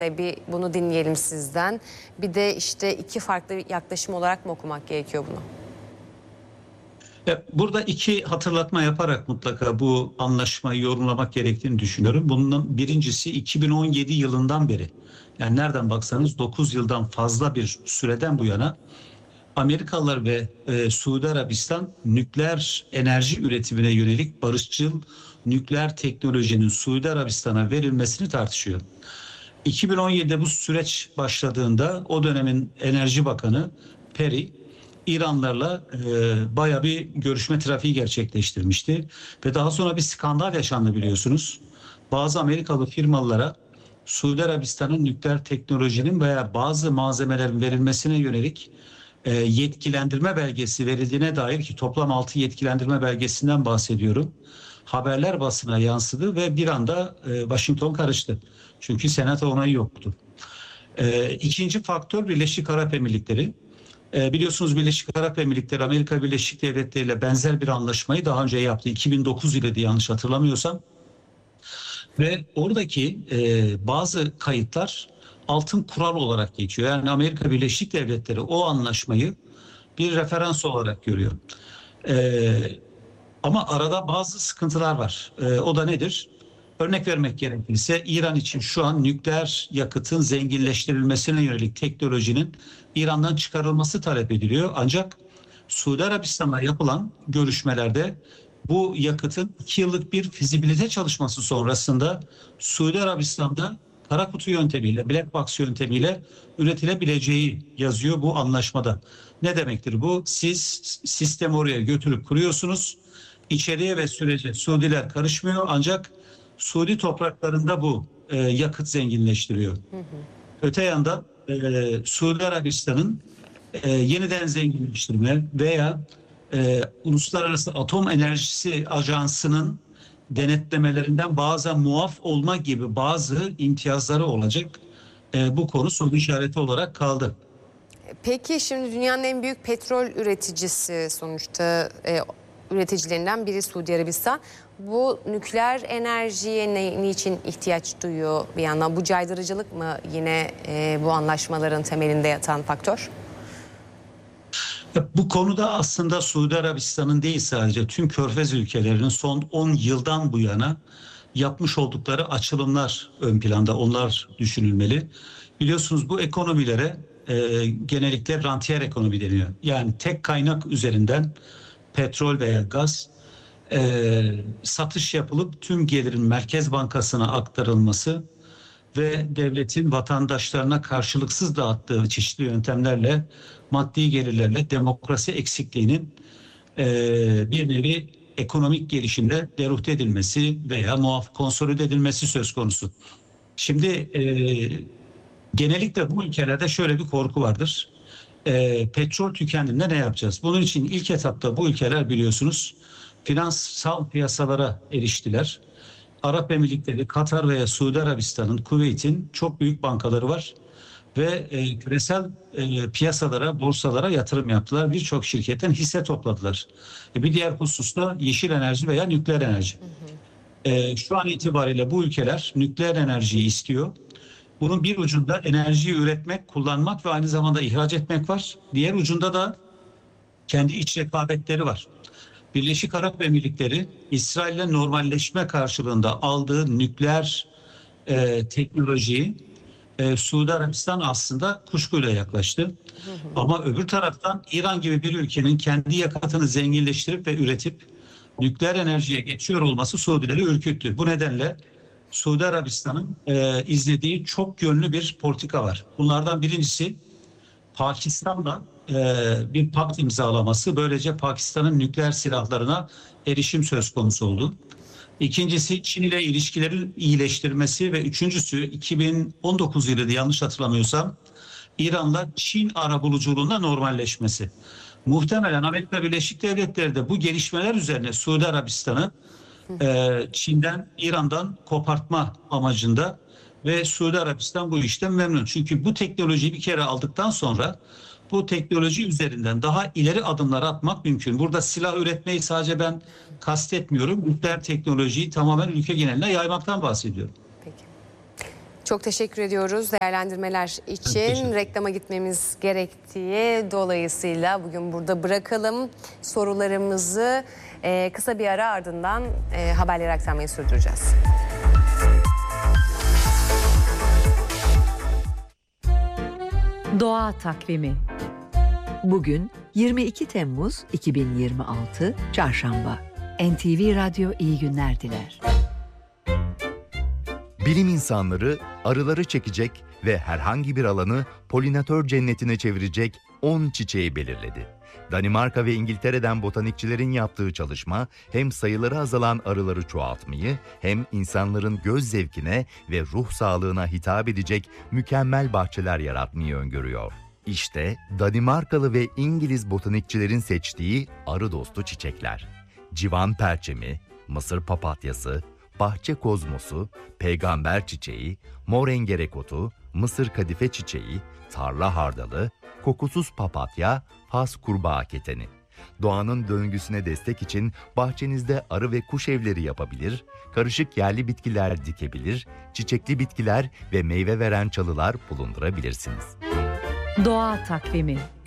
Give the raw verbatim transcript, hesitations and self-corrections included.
Bir bunu dinleyelim sizden. Bir de işte iki farklı yaklaşım olarak mı okumak gerekiyor bunu? Burada iki hatırlatma yaparak mutlaka bu anlaşmayı yorumlamak gerektiğini düşünüyorum. Bunun birincisi iki bin on yedi yılından beri, yani nereden baksanız dokuz yıldan fazla bir süreden bu yana Amerikalılar ve e, Suudi Arabistan nükleer enerji üretimine yönelik barışçıl nükleer teknolojinin Suudi Arabistan'a verilmesini tartışıyor. iki bin on yedide bu süreç başladığında o dönemin Enerji Bakanı Perry İranlarla e, bayağı bir görüşme trafiği gerçekleştirmişti ve daha sonra bir skandal yaşandı biliyorsunuz. Bazı Amerikalı firmalara Suudi Arabistan'ın nükleer teknolojinin veya bazı malzemelerin verilmesine yönelik e, yetkilendirme belgesi verildiğine dair, ki toplam altı yetkilendirme belgesinden bahsediyorum, haberler basına yansıdı ve bir anda e, Washington karıştı. Çünkü Senato onayı yoktu. E, ikinci faktör Birleşik Arap Emirlikleri. E, biliyorsunuz Birleşik Arap Emirlikleri Amerika Birleşik Devletleri ile benzer bir anlaşmayı daha önce yaptı. iki bin dokuz ile de yanlış hatırlamıyorsam. Ve oradaki e, bazı kayıtlar altın kural olarak geçiyor. Yani Amerika Birleşik Devletleri o anlaşmayı bir referans olarak görüyor. E, ama arada bazı sıkıntılar var. E, o da nedir? Örnek vermek gerekirse İran için şu an nükleer yakıtın zenginleştirilmesine yönelik teknolojinin İran'dan çıkarılması talep ediliyor. Ancak Suudi Arabistan'la yapılan görüşmelerde bu yakıtın iki yıllık bir fizibilite çalışması sonrasında Suudi Arabistan'da kara kutu yöntemiyle, black box yöntemiyle üretilebileceği yazıyor bu anlaşmada. Ne demektir bu? Siz sistemi oraya götürüp kuruyorsunuz. İçeriye ve sürece Suudiler karışmıyor, ancak Suudi topraklarında bu e, yakıt zenginleştiriyor. Hı hı. Öte yandan e, Suudi Arabistan'ın e, yeniden zenginleştirme veya e, Uluslararası Atom Enerjisi Ajansı'nın denetlemelerinden bazen muaf olma gibi bazı imtiyazları olacak. E, bu konu soru işareti olarak kaldı. Peki şimdi dünyanın en büyük petrol üreticisi sonuçta e, üreticilerinden biri Suudi Arabistan. Bu nükleer enerjiye ne, niçin ihtiyaç duyuyor bir yandan? Bu caydırıcılık mı yine e, bu anlaşmaların temelinde yatan faktör? Bu konuda aslında Suudi Arabistan'ın değil, sadece tüm Körfez ülkelerinin son on yıldan bu yana yapmış oldukları açılımlar ön planda, onlar düşünülmeli. Biliyorsunuz bu ekonomilere e, genellikle rantiyer ekonomi deniyor. Yani tek kaynak üzerinden petrol veya gaz e, satış yapılıp tüm gelirin Merkez Bankası'na aktarılması ve devletin vatandaşlarına karşılıksız dağıttığı çeşitli yöntemlerle, maddi gelirlerle demokrasi eksikliğinin e, bir nevi ekonomik gelişimde deruhte edilmesi veya muaf konsolide edilmesi söz konusu. Şimdi e, genellikle bu ülkelerde şöyle bir korku vardır. E, petrol tükendiğinde ne yapacağız? Bunun için ilk etapta bu ülkeler biliyorsunuz finansal piyasalara eriştiler. Arap Emirlikleri, Katar veya Suudi Arabistan'ın, Kuveyt'in çok büyük bankaları var ve e, küresel e, piyasalara, borsalara yatırım yaptılar. Birçok şirketten hisse topladılar. E, bir diğer husus da yeşil enerji veya nükleer enerji. Hı hı. E, şu an itibariyle bu ülkeler nükleer enerjiyi istiyor. Bunun bir ucunda enerjiyi üretmek, kullanmak ve aynı zamanda ihraç etmek var. Diğer ucunda da kendi iç rekabetleri var. Birleşik Arap Emirlikleri İsrail'le normalleşme karşılığında aldığı nükleer e, teknolojiyi e, Suudi Arabistan aslında kuşkuyla yaklaştı. Hı hı. Ama öbür taraftan İran gibi bir ülkenin kendi yakıtını zenginleştirip ve üretip nükleer enerjiye geçiyor olması Suudileri ürküttü. Bu nedenle Suudi Arabistan'ın e, izlediği çok yönlü bir politika var. Bunlardan birincisi Pakistan'la e, bir pakt imzalaması. Böylece Pakistan'ın nükleer silahlarına erişim söz konusu oldu. İkincisi Çin ile ilişkilerin iyileştirmesi ve üçüncüsü iki bin on dokuz yılı, yanlış hatırlamıyorsam, İran'la Çin arabuluculuğunda normalleşmesi. Muhtemelen Amerika Birleşik Devletleri de bu gelişmeler üzerine Suudi Arabistan'ı e, Çin'den, İran'dan kopartma amacında ve Suudi Arabistan bu işten memnun. Çünkü bu teknolojiyi bir kere aldıktan sonra bu teknoloji üzerinden daha ileri adımlar atmak mümkün. Burada silah üretmeyi sadece ben kastetmiyorum. Nükleer teknolojiyi tamamen ülke geneline yaymaktan bahsediyorum. Peki. Çok teşekkür ediyoruz değerlendirmeler için. Teşekkür. Reklama gitmemiz gerektiği dolayısıyla bugün burada bırakalım sorularımızı. Ee, kısa bir ara ardından e, haberleri aktarmayı sürdüreceğiz. Doğa Takvimi. Bugün yirmi iki Temmuz iki bin yirmi altı Çarşamba. N T V Radyo iyi günler diler. Bilim insanları arıları çekecek ve herhangi bir alanı polinatör cennetine çevirecek on çiçeği belirledi. Danimarka ve İngiltere'den botanikçilerin yaptığı çalışma hem sayıları azalan arıları çoğaltmayı hem insanların göz zevkine ve ruh sağlığına hitap edecek mükemmel bahçeler yaratmayı öngörüyor. İşte Danimarkalı ve İngiliz botanikçilerin seçtiği arı dostu çiçekler. Civan perçemi, Mısır papatyası, bahçe kozmosu, peygamber çiçeği, mor engerekotu, Mısır kadife çiçeği, tarla hardalı, kokusuz papatya, Fas kurbağa keteni. Doğanın döngüsüne destek için bahçenizde arı ve kuş evleri yapabilir, karışık yerli bitkiler dikebilir, çiçekli bitkiler ve meyve veren çalılar bulundurabilirsiniz. Doğa Takvimi.